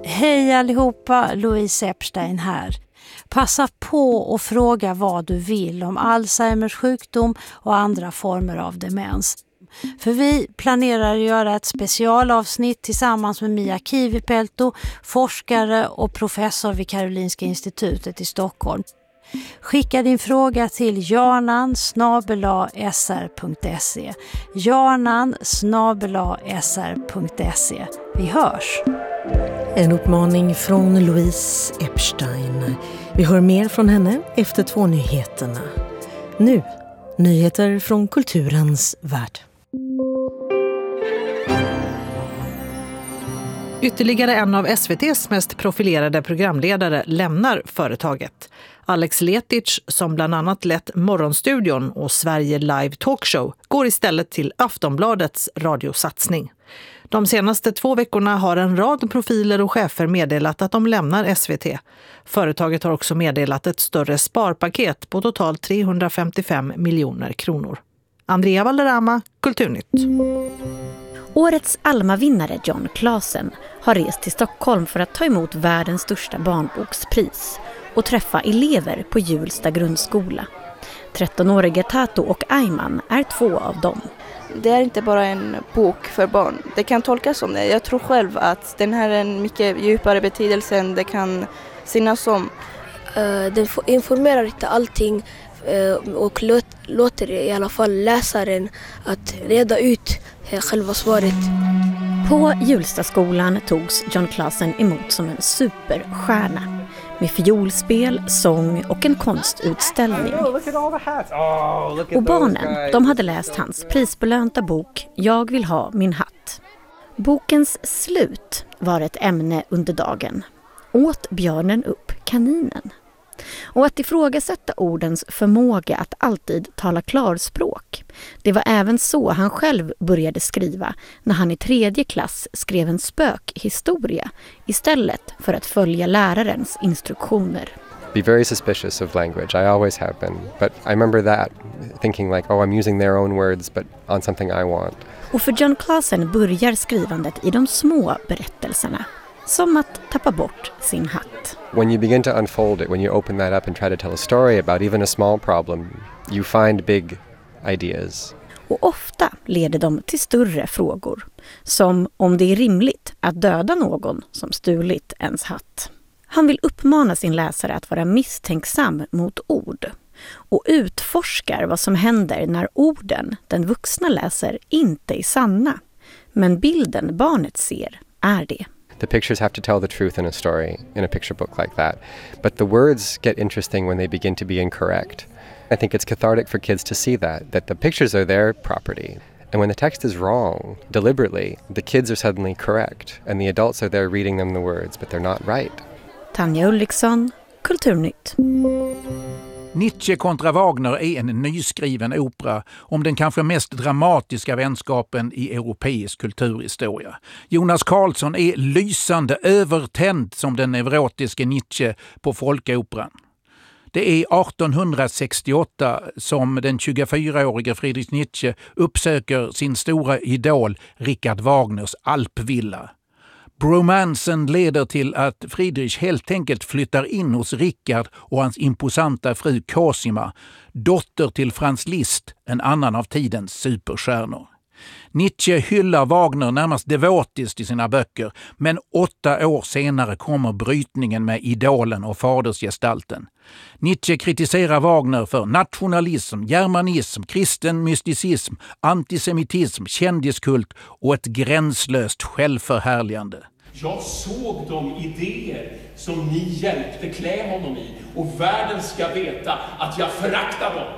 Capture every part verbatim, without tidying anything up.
Hej allihopa, Louise Epstein här. Passa på att fråga vad du vill om Alzheimers sjukdom och andra former av demens. För vi planerar att göra ett specialavsnitt tillsammans med Mia Kivipelto, forskare och professor vid Karolinska institutet i Stockholm. Skicka din fråga till janan snabel-a s r punkt se. janan snabel-a s r punkt se. Vi hörs! En uppmaning från Louise Epstein. Vi hör mer från henne efter två nyheterna. Nu, nyheter från kulturens värld. Ytterligare en av S V T:s mest profilerade programledare lämnar företaget. Alex Letic, som bland annat lett Morgonstudion och Sverige Live Talkshow, går istället till Aftonbladets radiosatsning. De senaste två veckorna har en rad profiler och chefer meddelat att de lämnar S V T. Företaget har också meddelat ett större sparpaket på totalt trehundrafemtiofem miljoner kronor. Andrea Valderrama, Kulturnytt. Årets Alma-vinnare John Claesen har rest till Stockholm för att ta emot världens största barnbokspris och träffa elever på Hjulsta grundskola. trettonåriga Tato och Ayman är två av dem. Det är inte bara en bok för barn. Det kan tolkas som det. Jag tror själv att den här är en mycket djupare betydelse än det kan synas som. Uh, den informerar inte allting uh, och låt, låter i alla fall läsaren att reda ut uh, själva svaret. På Hjulstaskolan togs John Claesen emot som en superstjärna med fiolspel, sång och en konstutställning. Och barnen, de hade läst hans prisbelönta bok Jag vill ha min hatt. Bokens slut var ett ämne under dagen. Åt björnen upp kaninen? Och att ifrågasätta ordens förmåga att alltid tala klarspråk. Det var även så han själv började skriva när han i tredje klass skrev en spökhistoria istället för att följa lärarens instruktioner. Be very suspicious of language. I always have been. But I remember that, thinking like, oh, I'm using their own words but on something I want. Och för John Claesen börjar skrivandet i de små berättelserna. Som att tappa bort sin hatt. When you begin to unfold it, when you open that up and try to tell a story about even a small problem, you find big ideas. Och ofta leder de till större frågor. Som om det är rimligt att döda någon som stulit ens hatt. Han vill uppmana sin läsare att vara misstänksam mot ord. Och utforskar vad som händer när orden den vuxna läser inte är sanna. Men bilden barnet ser är det. The pictures have to tell the truth in a story, in a picture book like that. But the words get interesting when they begin to be incorrect. I think it's cathartic for kids to see that, that the pictures are their property. And when the text is wrong, deliberately, the kids are suddenly correct. And the adults are there reading them the words, but they're not right. Tanja Ulriksson, Kulturnytt. Nietzsche kontra Wagner är en nyskriven opera om den kanske mest dramatiska vänskapen i europeisk kulturhistoria. Jonas Karlsson är lysande övertänd som den neurotiske Nietzsche på folkoperan. Det är artonhundrasextioåtta som den tjugofyraårige Friedrich Nietzsche uppsöker sin stora idol Richard Wagners Alpvilla. Bromansen leder till att Friedrich helt enkelt flyttar in hos Richard och hans imposanta fru Cosima, dotter till Franz Liszt, en annan av tidens superstjärnor. Nietzsche hyllar Wagner närmast devotiskt i sina böcker, men åtta år senare kommer brytningen med idolen och fadersgestalten. Nietzsche kritiserar Wagner för nationalism, germanism, kristen mysticism, antisemitism, kändiskult och ett gränslöst självförhärligande. Jag såg de idéer som ni hjälpte klä honom i, och världen ska veta att jag föraktar dem.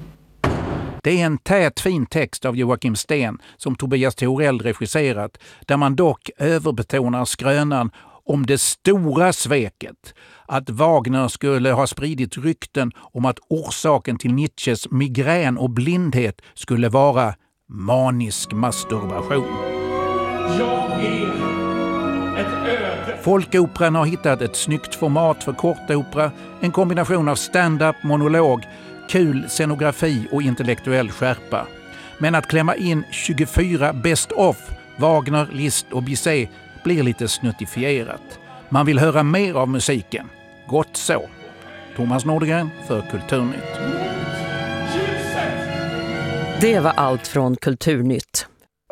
Det är en tät fin text av Joakim Sten som Tobias Torell regisserat, där man dock överbetonar skrönan om det stora sveket, att Wagner skulle ha spridit rykten om att orsaken till Nietzsches migrän och blindhet skulle vara manisk masturbation. Jag är ett öde. Folkoperan har hittat ett snyggt format för kortopera, en kombination av stand-up, monolog, kul scenografi och intellektuell skärpa. Men att klämma in tjugofyra best of, Wagner, Liszt och Bizet blir lite snuttifierat. Man vill höra mer av musiken. Gott så. Thomas Nordegren för Kulturnytt. Det var allt från Kulturnytt.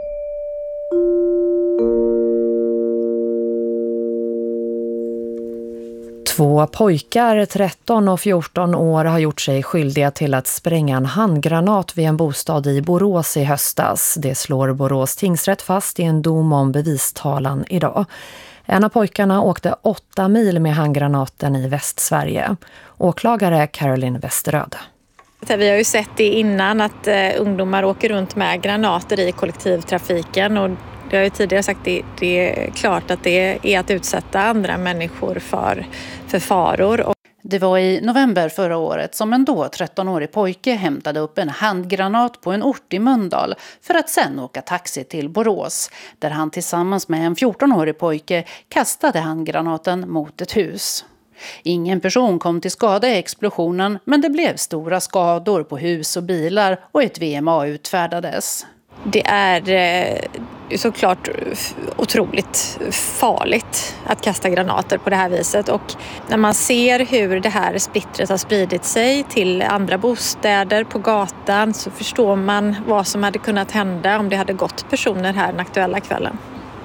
Två pojkar, tretton och fjorton år, har gjort sig skyldiga till att spränga en handgranat vid en bostad i Borås i höstas. Det slår Borås tingsrätt fast i en dom om bevistalan idag. En av pojkarna åkte åtta mil med handgranaten i Västsverige. Åklagare Caroline Westeröd. Vi har ju sett det innan att eh, ungdomar åker runt med granater i kollektivtrafiken, och det har ju tidigare sagt det, det är klart att det är att utsätta andra människor för, för faror. Det var i november förra året som en då tretton-årig pojke hämtade upp en handgranat på en ort i Mölndal för att sen åka taxi till Borås, där han tillsammans med en fjorton-årig pojke kastade handgranaten mot ett hus. Ingen person kom till skada i explosionen, men det blev stora skador på hus och bilar och ett V M A utfärdades. Det är eh, såklart otroligt farligt att kasta granater på det här viset, och när man ser hur det här splittret har spridit sig till andra bostäder på gatan så förstår man vad som hade kunnat hända om det hade gått personer här den aktuella kvällen.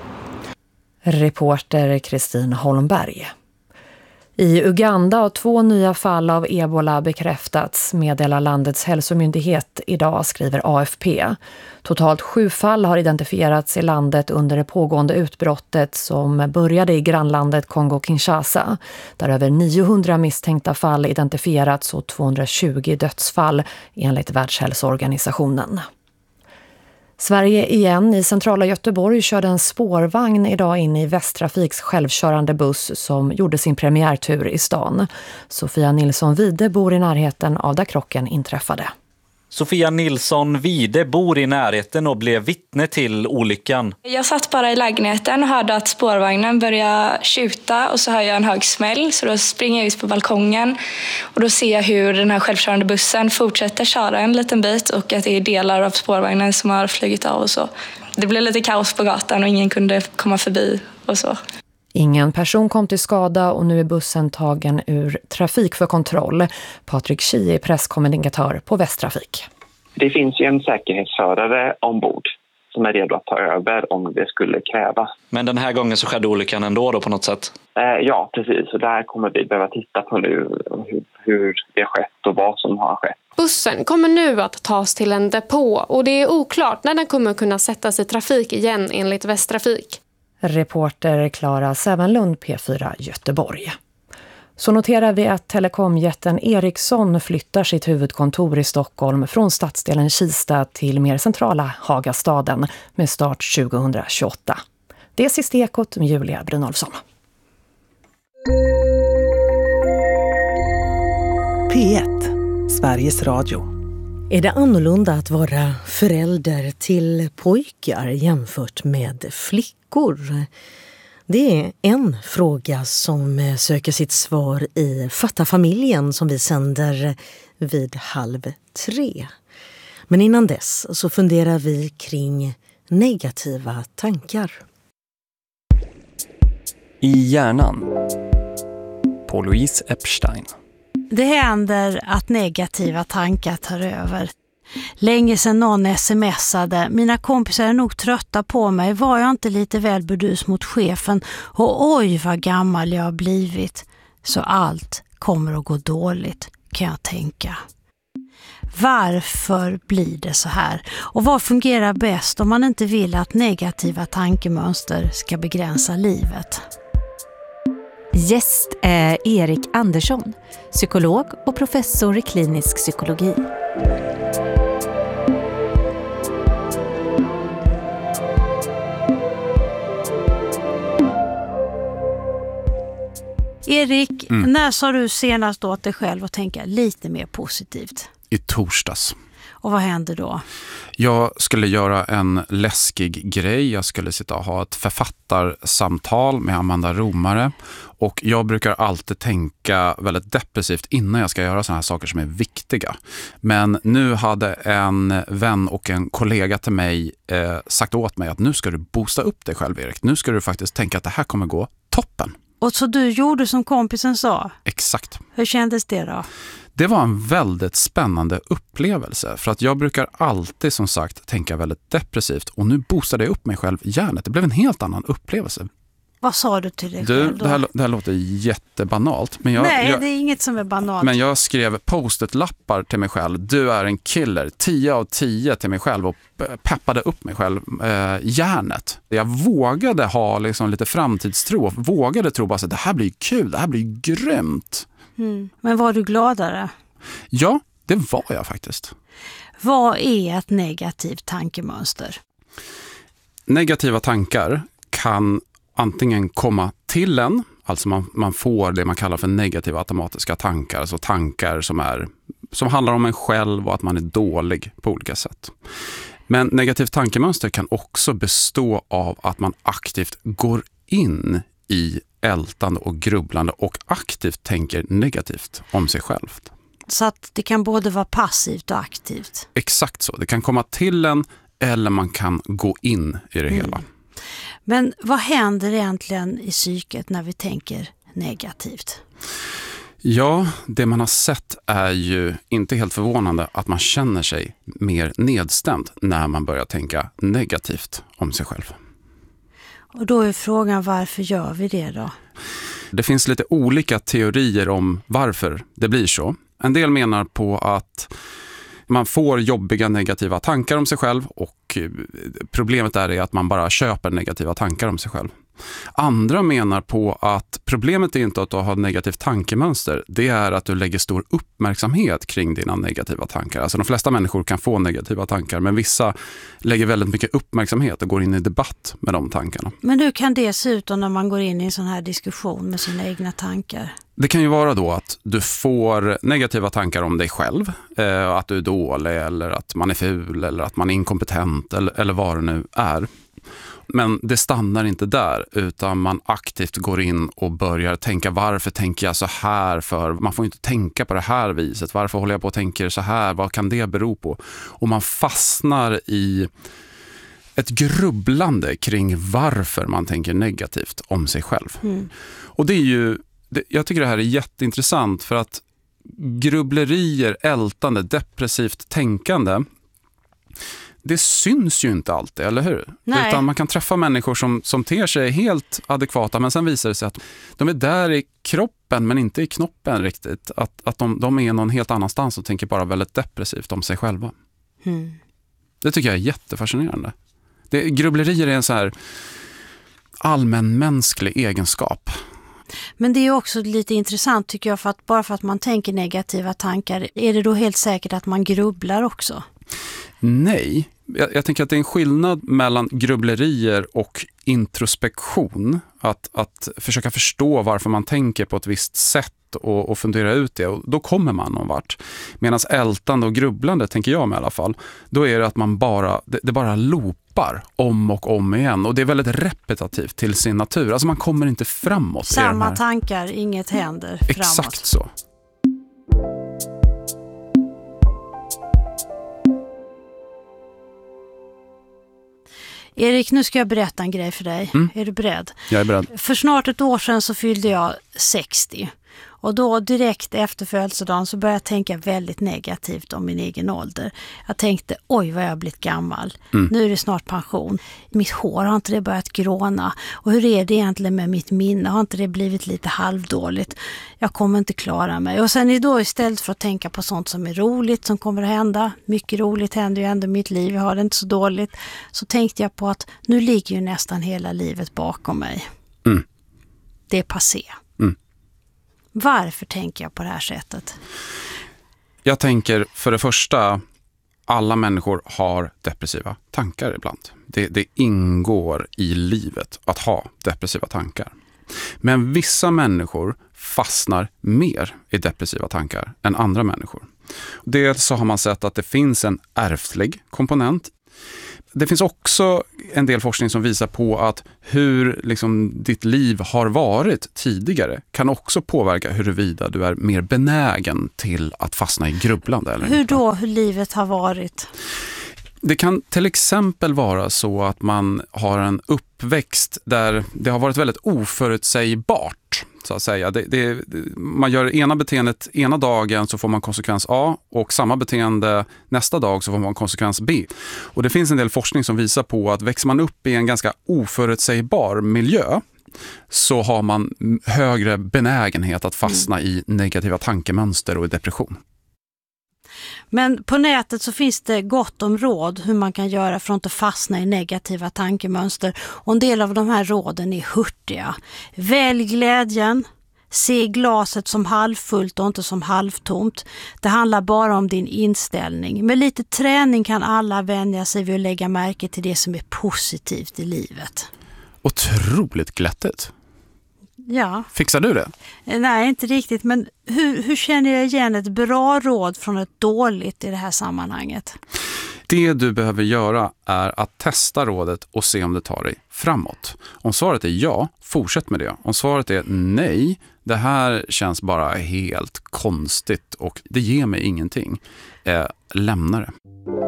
Reporter Kristin Holmberg. I Uganda har två nya fall av ebola bekräftats, meddelar landets hälsomyndighet idag, skriver A F P. Totalt sju fall har identifierats i landet under det pågående utbrottet som började i grannlandet Kongo-Kinshasa, där över niohundra misstänkta fall identifierats och tvåhundratjugo dödsfall enligt Världshälsoorganisationen. Sverige igen. I centrala Göteborg körde en spårvagn idag in i Västtrafiks självkörande buss som gjorde sin premiärtur i stan. Sofia Nilsson Wide bor i närheten av där krocken inträffade. Sofia Nilsson Wide bor i närheten och blev vittne till olyckan. Jag satt bara i lägenheten och hörde att spårvagnen började tjuta, och så hör jag en hög smäll, så då springer jag ut på balkongen och då ser jag hur den här självkörande bussen fortsätter köra en liten bit och att det är delar av spårvagnen som har flugit av och så. Det blev lite kaos på gatan och ingen kunde komma förbi och så. Ingen person kom till skada och nu är bussen tagen ur trafik för kontroll. Patrik Schie är presskommunikatör på Västtrafik. Det finns ju en säkerhetsförare ombord som är redo att ta över om det skulle krävas. Men den här gången så skedde olyckan ändå då på något sätt? Eh, ja, precis. Så där kommer vi behöva titta på nu hur, hur det har skett och vad som har skett. Bussen kommer nu att tas till en depå och det är oklart när den kommer kunna sättas i trafik igen enligt Västtrafik. Reporter Klara Sävenlund, P fyra Göteborg. Så noterar vi att telekomjätten Ericsson flyttar sitt huvudkontor i Stockholm från stadsdelen Kista till mer centrala Hagastaden med start tjugohundratjugoåtta. Det är sista Ekot med Julia Brynolfsson. P ett, Sveriges Radio. Är det annorlunda att vara förälder till pojkar jämfört med flickor? Det är en fråga som söker sitt svar i Fatta familjen som vi sänder vid halv tre. Men innan dess så funderar vi kring negativa tankar. I hjärnan på Louise Epstein. Det händer att negativa tankar tar över. Länge sedan någon smsade, mina kompisar är nog trötta på mig, var jag inte lite väl burdus mot chefen och oj vad gammal jag har blivit. Så allt kommer att gå dåligt, kan jag tänka. Varför blir det så här? Och vad fungerar bäst om man inte vill att negativa tankemönster ska begränsa livet? Gäst är Erik Andersson, psykolog och professor i klinisk psykologi. Erik, Mm. när sa du senast åt dig själv att tänka lite mer positivt? I torsdags. Och vad hände då? Jag skulle göra en läskig grej. Jag skulle sitta och ha ett författarsamtal med Amanda Romare. Och jag brukar alltid tänka väldigt depressivt innan jag ska göra såna här saker som är viktiga. Men nu hade en vän och en kollega till mig eh, sagt åt mig att nu ska du boosta upp dig själv, Erik. Nu ska du faktiskt tänka att det här kommer gå toppen. Och så du gjorde som kompisen sa? Exakt. Hur kändes det då? Det var en väldigt spännande upplevelse för att jag brukar alltid som sagt tänka väldigt depressivt och nu boostade jag upp mig själv i hjärnet. Det blev en helt annan upplevelse. Vad sa du till dig du, själv då? Det här, det här låter jättebanalt. Men jag, Nej, jag, det är inget som är banalt. Men jag skrev post-it-lappar till mig själv. Du är en killer. tio av tio till mig själv och peppade upp mig själv. Eh, hjärnet. Jag vågade ha liksom lite framtidstro. Vågade tro bara att det här blir kul. Det här blir grymt. Mm. Men var du gladare? Ja, det var jag faktiskt. Vad är ett negativt tankemönster? Negativa tankar kan antingen komma till en, alltså man, man får det man kallar för negativa automatiska tankar, alltså tankar som, är, som handlar om en själv och att man är dålig på olika sätt. Men negativt tankemönster kan också bestå av att man aktivt går in i ältande och grubblande och aktivt tänker negativt om sig själv. Så att det kan både vara passivt och aktivt? Exakt så. Det kan komma till en eller man kan gå in i det mm. hela. Men vad händer egentligen i psyket när vi tänker negativt? Ja, det man har sett är ju inte helt förvånande att man känner sig mer nedstämd när man börjar tänka negativt om sig själv. Och då är frågan, varför gör vi det då? Det finns lite olika teorier om varför det blir så. En del menar på att man får jobbiga negativa tankar om sig själv och problemet är att man bara köper negativa tankar om sig själv. Andra menar på att problemet är inte att du har negativt tankemönster, det är att du lägger stor uppmärksamhet kring dina negativa tankar. Alltså de flesta människor kan få negativa tankar men vissa lägger väldigt mycket uppmärksamhet och går in i debatt med de tankarna. Men hur kan det se ut när man går in i en sån här diskussion med sina egna tankar? Det kan ju vara då att du får negativa tankar om dig själv, eh, att du är dålig eller att man är ful eller att man är inkompetent eller, eller vad det nu är. Men det stannar inte där utan man aktivt går in och börjar tänka, varför tänker jag så här för? Man får inte tänka på det här viset. Varför håller jag på och tänker så här? Vad kan det bero på? Och man fastnar i ett grubblande kring varför man tänker negativt om sig själv. Mm. Och det är ju, det, jag tycker det här är jätteintressant för att grubblerier, ältande, depressivt tänkande, det syns ju inte alltid, eller hur? Nej. Utan man kan träffa människor som, som ter sig helt adekvata men sen visar det sig att de är där i kroppen men inte i knoppen riktigt. Att, att de, de är någon helt annanstans och tänker bara väldigt depressivt om sig själva. Mm. Det tycker jag är jättefascinerande. Det, grubblerier är en så här allmänmänsklig egenskap. Men det är också lite intressant tycker jag, för att bara för att man tänker negativa tankar, är det då helt säkert att man grubblar också? Nej, jag, jag tänker att det är en skillnad mellan grubblerier och introspektion. Att, att försöka förstå varför man tänker på ett visst sätt och, och fundera ut det. Och då kommer man någon vart. Medan ältande och grubblande, tänker jag med i alla fall, då är det att man bara, det, det bara loopar om och om igen. Och det är väldigt repetitivt till sin natur. Alltså man kommer inte framåt. Samma i den här... tankar, inget händer framåt. Exakt så. Erik, nu ska jag berätta en grej för dig. Mm. Är du beredd? Jag är beredd. För snart ett år sedan så fyllde jag sextio. Och då direkt efter födelsedagen så började jag tänka väldigt negativt om min egen ålder. Jag tänkte, oj vad jag har blivit gammal. Mm. Nu är det snart pension. Mitt hår har inte det börjat gråna. Och hur är det egentligen med mitt minne? Har inte det blivit lite halvdåligt? Jag kommer inte klara mig. Och sen då istället för att tänka på sånt som är roligt som kommer att hända. Mycket roligt händer ju ändå i mitt liv. Jag har det inte så dåligt. Så tänkte jag på att nu ligger ju nästan hela livet bakom mig. Mm. Det är passé. Mm. Varför tänker jag på det här sättet? Jag tänker för det första, alla människor har depressiva tankar ibland. Det, det ingår i livet att ha depressiva tankar. Men vissa människor fastnar mer i depressiva tankar än andra människor. Dels så har man sett att det finns en ärftlig komponent. Det finns också en del forskning som visar på att hur liksom ditt liv har varit tidigare kan också påverka huruvida du är mer benägen till att fastna i grubblande. Eller hur inte. då, hur livet har varit? Det kan till exempel vara så att man har en uppväxt där det har varit väldigt oförutsägbart, så att säga. Det, det, man gör ena beteendet ena dagen så får man konsekvens A, och samma beteende nästa dag så får man konsekvens B. Och det finns en del forskning som visar på att växer man upp i en ganska oförutsägbar miljö så har man högre benägenhet att fastna mm. i negativa tankemönster och i depression. Men på nätet så finns det gott om råd hur man kan göra för att inte fastna i negativa tankemönster. Och en del av de här råden är hurtiga. Välj glädjen, se glaset som halvfullt och inte som halvtomt. Det handlar bara om din inställning. Med lite träning kan alla vänja sig vid att lägga märke till det som är positivt i livet. Otroligt glättigt. Ja. Fixar du det? Nej, inte riktigt. Men hur, hur känner jag igen ett bra råd från ett dåligt i det här sammanhanget? Det du behöver göra är att testa rådet och se om det tar dig framåt. Om svaret är ja, fortsätt med det. Om svaret är nej, det här känns bara helt konstigt och det ger mig ingenting, eh, lämna det.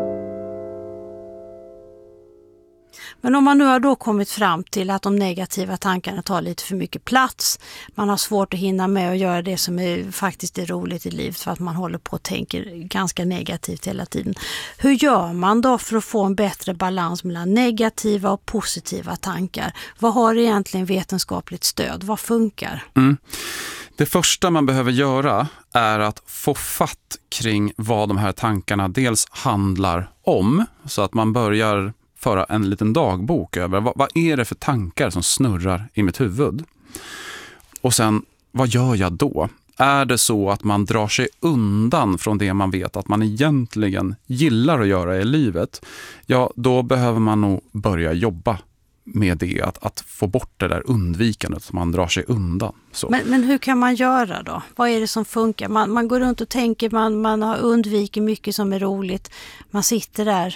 Men om man nu har då kommit fram till att de negativa tankarna tar lite för mycket plats, man har svårt att hinna med att göra det som är, faktiskt är roligt i livet för att man håller på och tänker ganska negativt hela tiden. Hur gör man då för att få en bättre balans mellan negativa och positiva tankar? Vad har egentligen vetenskapligt stöd? Vad funkar? Mm. Det första man behöver göra är att få fatt kring vad de här tankarna dels handlar om, så att man börjar föra en liten dagbok över vad, vad är det för tankar som snurrar i mitt huvud. Och sen, vad gör jag då? Är det så att man drar sig undan från det man vet att man egentligen gillar att göra i livet, ja, då behöver man nog börja jobba med det, att, att få bort det där undvikandet som man drar sig undan. Så. Men, men hur kan man göra då? Vad är det som funkar? Man, man går runt och tänker, man, man har undvikit mycket som är roligt. Man sitter där.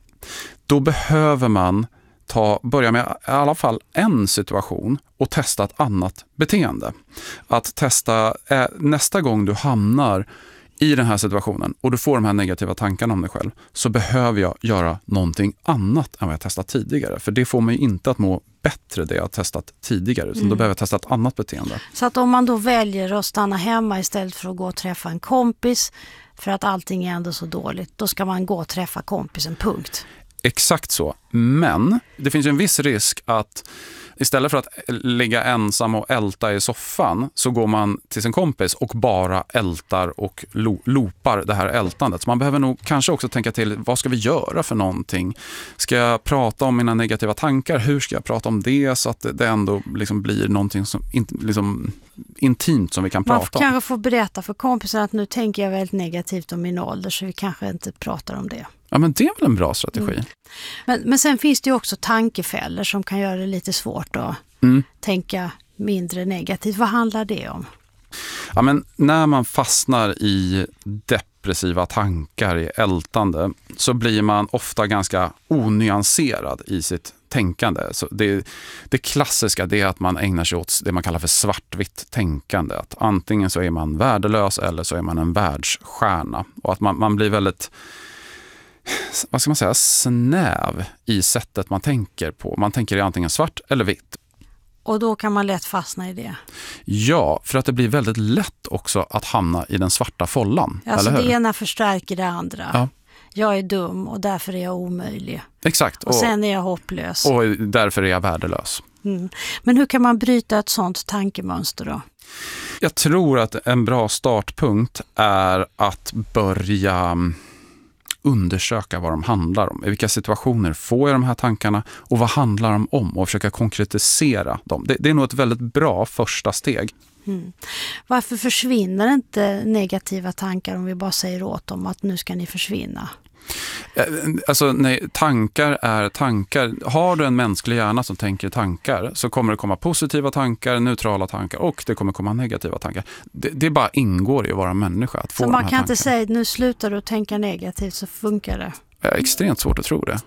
Då behöver man ta, börja med i alla fall en situation och testa ett annat beteende. Att testa eh, nästa gång du hamnar i den här situationen och du får de här negativa tankarna om dig själv, så behöver jag göra någonting annat än vad jag testat tidigare. För det får mig inte att må bättre det jag har testat tidigare, utan mm. då behöver jag testa ett annat beteende. Så att om man då väljer att stanna hemma istället för att gå och träffa en kompis för att allting är ändå så dåligt, då ska man gå och träffa kompisen, punkt. Exakt så. Men det finns ju en viss risk att istället för att ligga ensam och älta i soffan så går man till sin kompis och bara ältar och lo- loopar det här ältandet. Så man behöver nog kanske också tänka till, vad ska vi göra för någonting? Ska jag prata om mina negativa tankar? Hur ska jag prata om det så att det ändå liksom blir någonting som in, liksom intimt som vi kan prata om? Man kanske får berätta för kompisen att nu tänker jag väldigt negativt om min ålder, så vi kanske inte pratar om det. Ja, men det är väl en bra strategi. Mm. Men, men sen finns det ju också tankefällor som kan göra det lite svårt att mm. tänka mindre negativt. Vad handlar det om? Ja, men när man fastnar i depressiva tankar, i ältande, så blir man ofta ganska onyanserad i sitt tänkande. Så det, det klassiska det är att man ägnar sig åt det man kallar för svartvitt tänkande. Att antingen så är man värdelös eller så är man en världsstjärna. Och att man, man blir väldigt, vad ska man säga, snäv i sättet man tänker på. Man tänker i antingen svart eller vitt. Och då kan man lätt fastna i det. Ja, för att det blir väldigt lätt också att hamna i den svarta follan. Alltså eller hur? Det ena förstärker det andra. Ja. Jag är dum och därför är jag omöjlig. Exakt. Och, och sen är jag hopplös. Och därför är jag värdelös. Mm. Men hur kan man bryta ett sånt tankemönster då? Jag tror att en bra startpunkt är att börja undersöka vad de handlar om. I vilka situationer får jag de här tankarna och vad handlar de om, och försöka konkretisera dem. Det, det är nog ett väldigt bra första steg. Mm. Varför försvinner inte negativa tankar om vi bara säger åt dem att nu ska ni försvinna? Alltså nej, tankar är tankar. Har du en mänsklig hjärna som tänker tankar, så kommer det komma positiva tankar, neutrala tankar och det kommer komma negativa tankar. Det, det bara ingår i att vara människa att få. Så de man här kan tankarna. Inte säga nu slutar du att tänka negativt så funkar det? Det är extremt svårt att tro det.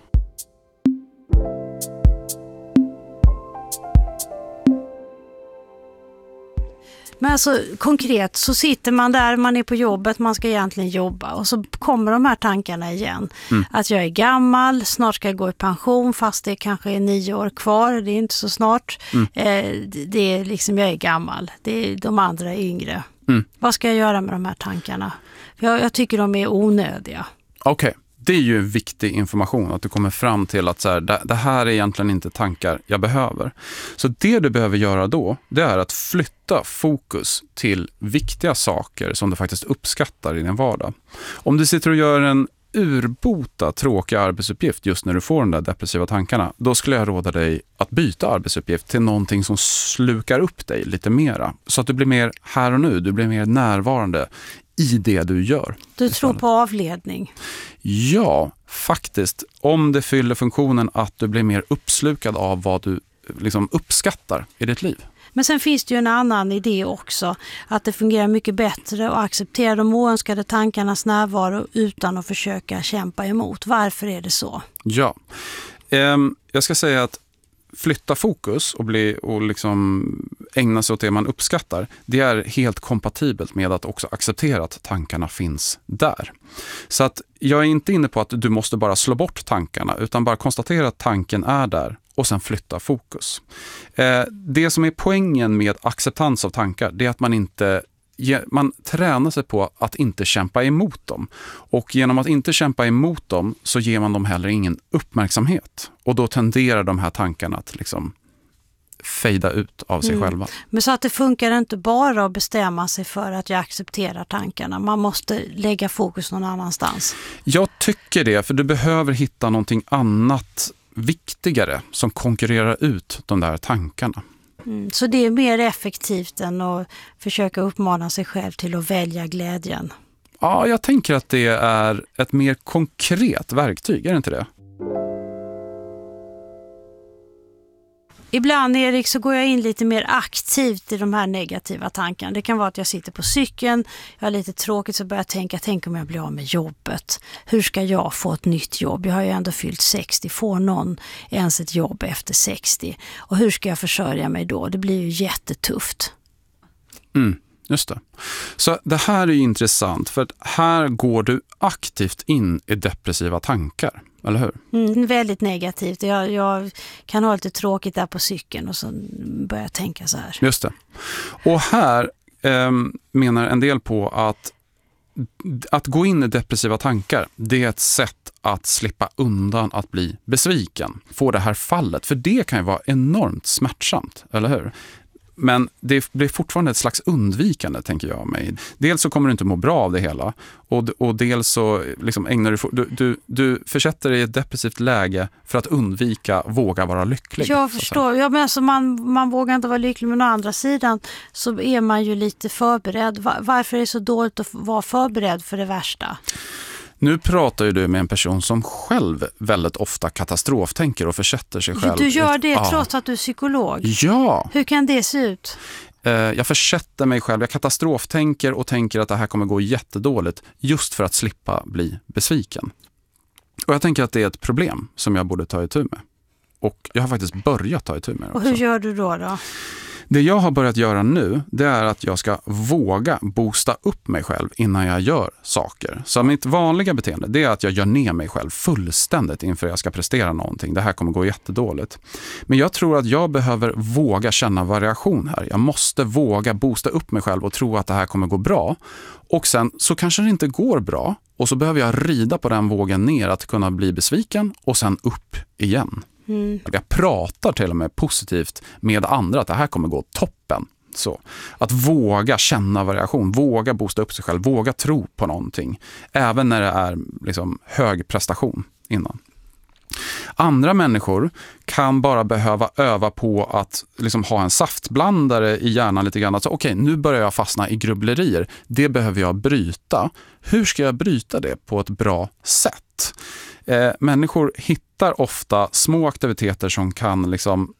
Men alltså konkret så sitter man där, man är på jobbet, man ska egentligen jobba och så kommer de här tankarna igen. Mm. Att jag är gammal, snart ska jag gå i pension fast det kanske är nio år kvar, det är inte så snart. Mm. Eh, det är liksom, jag är gammal, det är, de andra är yngre. Mm. Vad ska jag göra med de här tankarna? För jag, jag tycker de är onödiga. Okej. Okay. Det är ju viktig information att du kommer fram till att så här, det, det här är egentligen inte tankar jag behöver. Så det du behöver göra då, det är att flytta fokus till viktiga saker som du faktiskt uppskattar i din vardag. Om du sitter och gör en urbota tråkig arbetsuppgift just när du får de där depressiva tankarna, då skulle jag råda dig att byta arbetsuppgift till någonting som slukar upp dig lite mera. Så att du blir mer här och nu, du blir mer närvarande i det du gör. Du tror på avledning? Ja, faktiskt. Om det fyller funktionen att du blir mer uppslukad av vad du liksom uppskattar i ditt liv. Men sen finns det ju en annan idé också. Att det fungerar mycket bättre att acceptera de oönskade tankarnas närvaro utan att försöka kämpa emot. Varför är det så? Ja, ehm, jag ska säga att flytta fokus och, bli, och liksom ägna sig åt det man uppskattar, det är helt kompatibelt med att också acceptera att tankarna finns där. Så att jag är inte inne på att du måste bara slå bort tankarna, utan bara konstatera att tanken är där och sen flytta fokus. Eh, det som är poängen med acceptans av tankar, det är att man inte man tränar sig på att inte kämpa emot dem. Och genom att inte kämpa emot dem så ger man dem heller ingen uppmärksamhet. Och då tenderar de här tankarna att liksom fejda ut av sig mm. själva. Men så att det funkar inte bara att bestämma sig för att jag accepterar tankarna. Man måste lägga fokus någon annanstans. Jag tycker det, för du behöver hitta någonting annat viktigare som konkurrerar ut de där tankarna. Mm, så det är mer effektivt än att försöka uppmana sig själv till att välja glädjen? Ja, jag tänker att det är ett mer konkret verktyg, är det inte det? Ibland, Erik, så går jag in lite mer aktivt i de här negativa tankarna. Det kan vara att jag sitter på cykeln, jag har lite tråkigt, så börjar jag tänka, tänk om jag blir av med jobbet. Hur ska jag få ett nytt jobb? Jag har ju ändå fyllt sextio, får någon ens ett jobb efter sextio? Och hur ska jag försörja mig då? Det blir ju jättetufft. Mm, just det. Så det här är ju intressant, för att här går du aktivt in i depressiva tankar. Eller hur? Mm, väldigt negativt. Jag, jag kan ha lite tråkigt där på cykeln och så börjar jag tänka så här. Just det. Och här eh, menar en del på att att gå in i depressiva tankar, det är ett sätt att slippa undan att bli besviken. Få det här fallet. För det kan ju vara enormt smärtsamt, eller hur? Men det blir fortfarande ett slags undvikande, tänker jag mig. Dels så kommer du inte må bra av det hela. Och, och dels så liksom ägnar du, du, du, du försätter dig i ett depressivt läge för att undvika våga vara lycklig. Jag förstår. Ja, men alltså man, man vågar inte vara lycklig, men å andra sidan så är man ju lite förberedd. Var, varför är det så dåligt att vara förberedd för det värsta? Nu pratar ju du med en person som själv väldigt ofta katastroftänker och försätter sig själv. Du gör det ett, trots ja. att du är psykolog? Ja. Hur kan det se ut? Jag försätter mig själv, jag katastroftänker och tänker att det här kommer gå jättedåligt just för att slippa bli besviken. Och jag tänker att det är ett problem som jag borde ta itu med. Och jag har faktiskt börjat ta itu med det också. Och hur gör du då då? Det jag har börjat göra nu, det är att jag ska våga boosta upp mig själv innan jag gör saker. Så mitt vanliga beteende, det är att jag gör ner mig själv fullständigt inför jag ska prestera någonting. Det här kommer gå jättedåligt. Men jag tror att jag behöver våga känna variation här. Jag måste våga boosta upp mig själv och tro att det här kommer gå bra. Och sen så kanske det inte går bra. Och så behöver jag rida på den vågen ner att kunna bli besviken och sen upp igen. Mm. Jag pratar till och med positivt med andra att det här kommer gå toppen. Så att våga känna variation, våga boosta upp sig själv, våga tro på någonting. Även när det är liksom hög prestation innan. Andra människor kan bara behöva öva på att liksom ha en saftblandare i hjärnan lite grann. Alltså, okej, nu börjar jag fastna i grubblerier. Det behöver jag bryta. Hur ska jag bryta det på ett bra sätt? Eh, människor hittar ofta små aktiviteter som kan liksom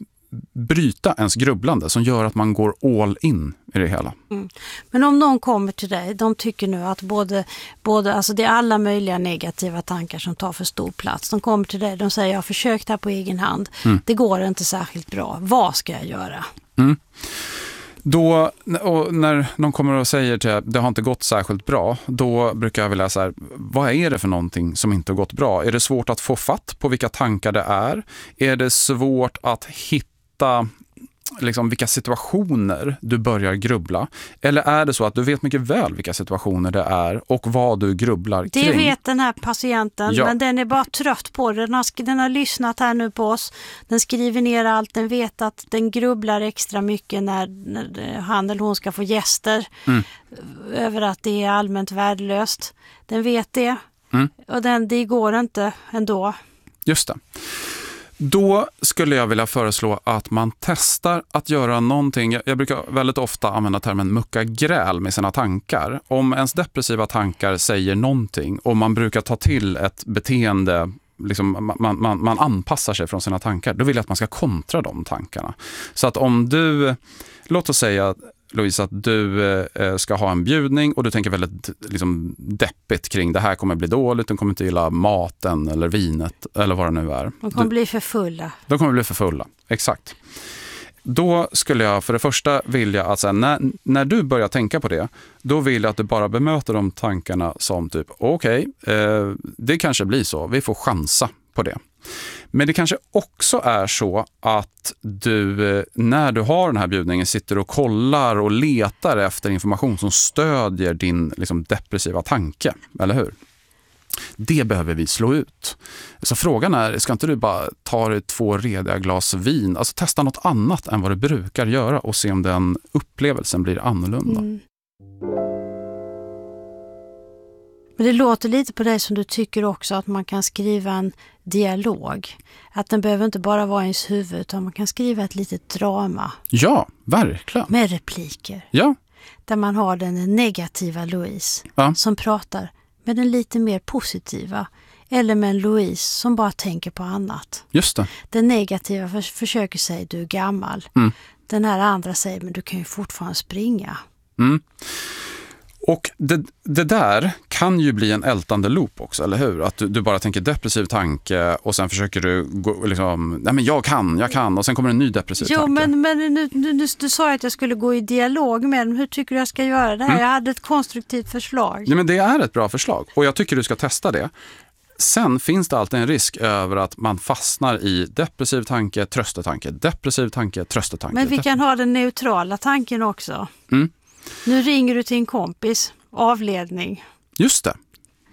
bryta ens grubblande, som gör att man går all in i det hela. Mm. Men om någon kommer till dig, de tycker nu att både, både, alltså det är alla möjliga negativa tankar som tar för stor plats. De kommer till dig, de säger jag har försökt här på egen hand. Mm. Det går inte särskilt bra. Vad ska jag göra? Mm. Då, och när någon kommer och säger till att det har inte gått särskilt bra, då brukar jag vilja säga, vad är det för någonting som inte har gått bra? Är det svårt att få fatt på vilka tankar det är? Är det svårt att hitta liksom vilka situationer du börjar grubbla? Eller är det så att du vet mycket väl vilka situationer det är och vad du grubblar kring? Det vet den här patienten, ja. Men den är bara trött på det. Den har, den har lyssnat här nu på oss. Den skriver ner allt. Den vet att den grubblar extra mycket när, när han eller hon ska få gäster. Mm. Över att det är allmänt värdelöst. Den vet det. Mm. Och den, det går inte ändå. Just det. Då skulle jag vilja föreslå att man testar att göra någonting. Jag brukar väldigt ofta använda termen mucka gräl med sina tankar. Om ens depressiva tankar säger någonting och man brukar ta till ett beteende, liksom man, man, man anpassar sig från sina tankar, då vill jag att man ska kontra de tankarna. Så att om du, låt oss säga Louise, att du eh, ska ha en bjudning och du tänker väldigt liksom, deppigt kring det här kommer bli dåligt, de kommer inte gilla maten eller vinet eller vad det nu är. De kommer du, bli för fulla. De kommer bli för fulla, exakt. Då skulle jag för det första vilja att här, när, när du börjar tänka på det, då vill jag att du bara bemöter de tankarna som typ, okej, okay, eh, det kanske blir så, vi får chansa på det. Men det kanske också är så att du, när du har den här bjudningen, sitter och kollar och letar efter information som stödjer din liksom, depressiva tanke, eller hur? Det behöver vi slå ut. Så frågan är, ska inte du bara ta dig två rediga glas vin, alltså testa något annat än vad du brukar göra och se om den upplevelsen blir annorlunda. Mm. Men det låter lite på dig som du tycker också att man kan skriva en dialog. Att den behöver inte bara vara i ens huvud utan man kan skriva ett litet drama. Ja, verkligen. Med repliker. Ja. Där man har den negativa Louise ja. som pratar med den lite mer positiva. Eller med en Louise som bara tänker på annat. Just det. Den negativa för- försöker säga du är gammal. Mm. Den här andra säger men du kan ju fortfarande springa. Mm. Och det, det där kan ju bli en ältande loop också, eller hur? Att du, du bara tänker depressiv tanke och sen försöker du gå, liksom, nej men jag kan, jag kan och sen kommer en ny depressiv jo, tanke. Jo, men, men nu, nu, du sa att jag skulle gå i dialog med dem. Hur tycker du jag ska göra det här? Mm. Jag hade ett konstruktivt förslag. Ja, men det är ett bra förslag och jag tycker du ska testa det. Sen finns det alltid en risk över att man fastnar i depressiv tanke, tröstetanke, depressiv tanke, tröstetanke. Men vi kan ha den neutrala tanken också. Mm. Nu ringer du till en kompis, avledning. Just det.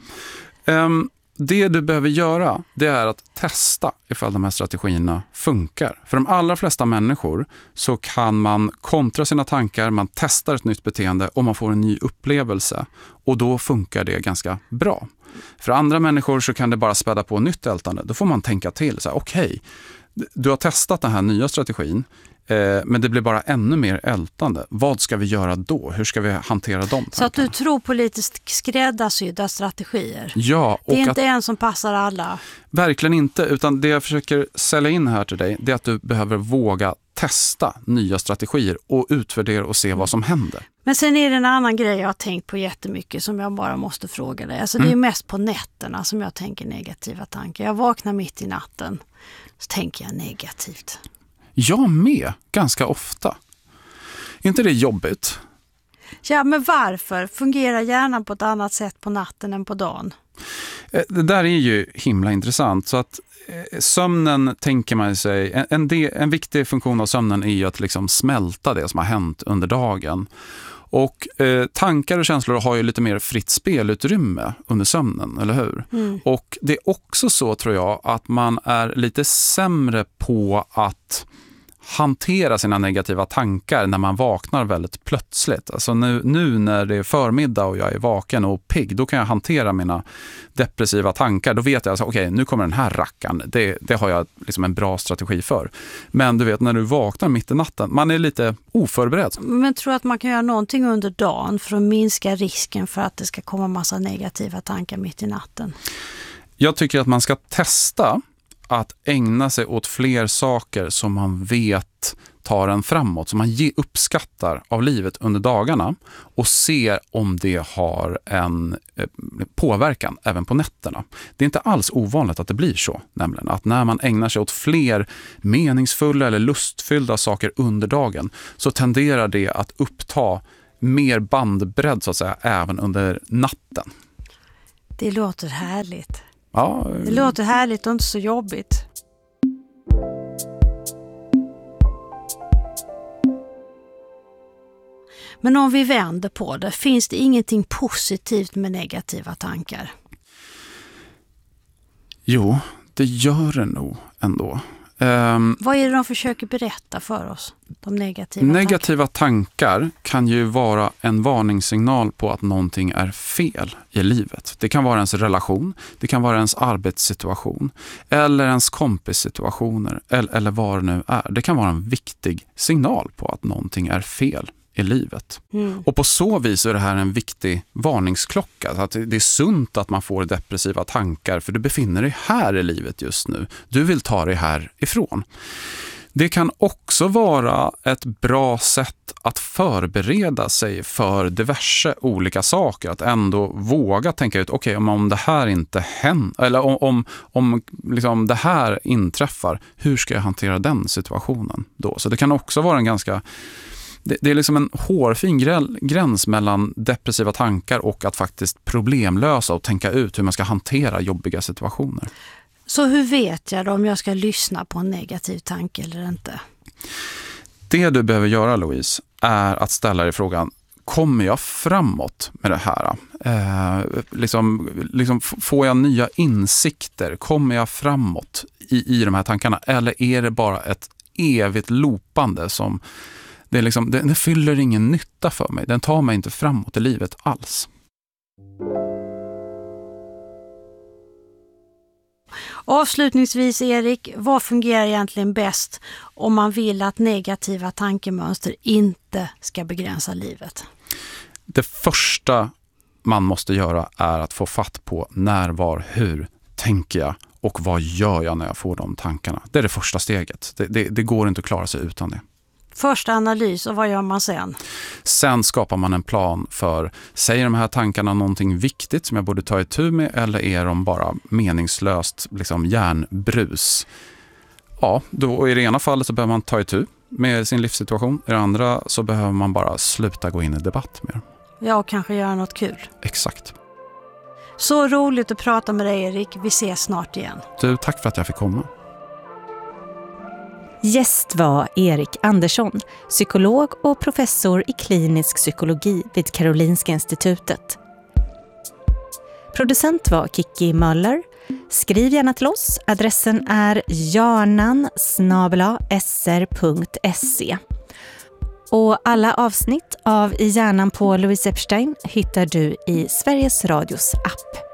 Um, det du behöver göra, det är att testa ifall de här strategierna funkar. För de allra flesta människor så kan man kontra sina tankar, man testar ett nytt beteende och man får en ny upplevelse. Och då funkar det ganska bra. För andra människor så kan det bara späda på nytt ältande. Då får man tänka till, så här, okej, okay, du har testat den här nya strategin. Men det blir bara ännu mer ältande. Vad ska vi göra då? Hur ska vi hantera dem? Så att du tror på lite skräddarsydda strategier. Ja, och det är inte att, en som passar alla. Verkligen inte, utan det jag försöker sälja in här till dig, det är att du behöver våga testa nya strategier och utvärdera och se vad som händer. Men sen är det en annan grej jag har tänkt på jättemycket som jag bara måste fråga dig. Alltså mm. det är mest på nätterna som jag tänker negativa tankar. Jag vaknar mitt i natten så tänker jag negativt. Jag med, ganska ofta. Är inte det jobbigt? Ja, men varför? Fungerar hjärnan på ett annat sätt på natten än på dagen? Det där är ju himla intressant. Så att sömnen, tänker man sig, en, en, del, en viktig funktion av sömnen är ju att liksom smälta det som har hänt under dagen. Och eh, tankar och känslor har ju lite mer fritt spelutrymme under sömnen, eller hur? Mm. Och det är också så, tror jag, att man är lite sämre på att hantera sina negativa tankar när man vaknar väldigt plötsligt. Alltså nu, nu när det är förmiddag och jag är vaken och pigg, då kan jag hantera mina depressiva tankar. Då vet jag alltså, okej, okay, nu kommer den här rackan. Det, det har jag liksom en bra strategi för. Men du vet, när du vaknar mitt i natten, man är lite oförberedd. Men tror att man kan göra någonting under dagen för att minska risken för att det ska komma massa negativa tankar mitt i natten? Jag tycker att man ska testa att ägna sig åt fler saker som man vet tar en framåt, som man ge, uppskattar av livet under dagarna och ser om det har en eh, påverkan även på nätterna. Det är inte alls ovanligt att det blir så, nämligen att när man ägnar sig åt fler meningsfulla eller lustfyllda saker under dagen så tenderar det att uppta mer bandbredd så att säga även under natten. Det låter härligt. Ja, det låter härligt och inte så jobbigt. Men om vi vänder på det, finns det ingenting positivt med negativa tankar? Jo, det gör det nog ändå. Um, Vad är det de försöker berätta för oss? De negativa, negativa tankar. tankar kan ju vara en varningssignal på att någonting är fel i livet. Det kan vara ens relation, det kan vara ens arbetssituation eller ens kompissituationer eller, eller vad det nu är. Det kan vara en viktig signal på att någonting är fel i livet. Mm. Och på så vis är det här en viktig varningsklocka. Så att det är sunt att man får depressiva tankar för du befinner dig här i livet just nu. Du vill ta dig härifrån. Det kan också vara ett bra sätt att förbereda sig för diverse olika saker. Att ändå våga tänka ut, okej, okay, om det här inte händer, eller om, om, om liksom det här inträffar, hur ska jag hantera den situationen då? Så det kan också vara en ganska Det är liksom en hårfin gräns mellan depressiva tankar och att faktiskt problemlösa och tänka ut hur man ska hantera jobbiga situationer. Så hur vet jag då om jag ska lyssna på en negativ tanke eller inte? Det du behöver göra, Louise, är att ställa dig frågan, kommer jag framåt med det här? Eh, liksom, liksom, får jag nya insikter? Kommer jag framåt i, i de här tankarna? Eller är det bara ett evigt lopande som Det, är liksom, det, det fyller ingen nytta för mig. Den tar mig inte framåt i livet alls. Avslutningsvis, Erik, vad fungerar egentligen bäst om man vill att negativa tankemönster inte ska begränsa livet? Det första man måste göra är att få fatt på när, var, hur tänker jag och vad gör jag när jag får de tankarna. Det är det första steget. Det, det, det går inte att klara sig utan det. Första analys, och vad gör man sen? Sen skapar man en plan för, säger de här tankarna någonting viktigt som jag borde ta itu med eller är de bara meningslöst liksom hjärnbrus? Ja, då i det ena fallet så behöver man ta itu med sin livssituation. I det andra så behöver man bara sluta gå in i debatt med dem. Ja, och kanske göra något kul. Exakt. Så roligt att prata med dig, Erik. Vi ses snart igen. Du, tack för att jag fick komma. Gäst var Erik Andersson, psykolog och professor i klinisk psykologi vid Karolinska institutet. Producent var Kiki Möller. Skriv gärna till oss. Adressen är hjärnan snabel-a s r punkt se. Och alla avsnitt av I hjärnan på Louise Epstein hittar du i Sveriges Radios app.